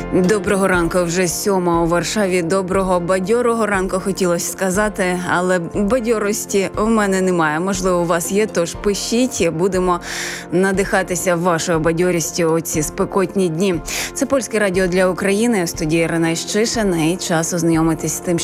Доброго ранку, вже 7 у Варшаві. Доброго бадьорого ранку хотілося сказати, але бадьорості в мене немає. Можливо, у вас є, тож пишіть, будемо надихатися вашою бадьорістю у ці спекотні дні. Це Польське радіо для України, в студії Ірина Іщишин, і час ознайомитись з тим,